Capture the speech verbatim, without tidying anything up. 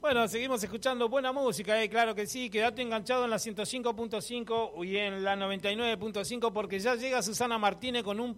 Bueno, seguimos escuchando buena música, eh, claro que sí. Quédate enganchado en la ciento cinco punto cinco y en la noventa y nueve punto cinco porque ya llega Susana Martínez con un